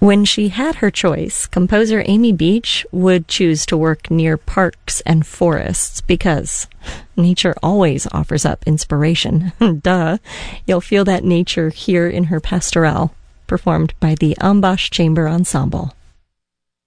When she had her choice, composer Amy Beach would choose to work near parks and forests because nature always offers up inspiration. Duh. You'll feel that nature here in her Pastoral, performed by the Ambash Chamber Ensemble.